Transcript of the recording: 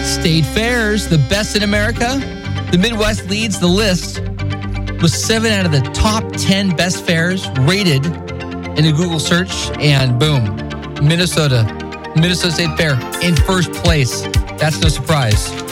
State fairs, the best in America. The Midwest leads the list with 7 out of the top 10 best fairs rated in a Google search. And boom, Minnesota State Fair in first place. That's no surprise.